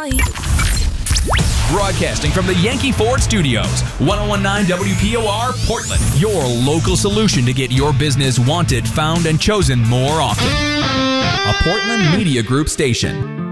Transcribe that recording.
Valley. Broadcasting from the Yankee Ford Studios, 1019 WPOR, Portland. Your local solution to get your business wanted, found, and chosen more often. A Portland Media Group station.